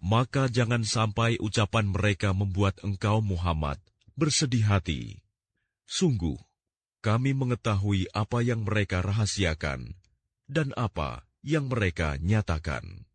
Maka jangan sampai ucapan mereka membuat engkau Muhammad bersedih hati. Sungguh, kami mengetahui apa yang mereka rahasiakan dan apa yang mereka nyatakan.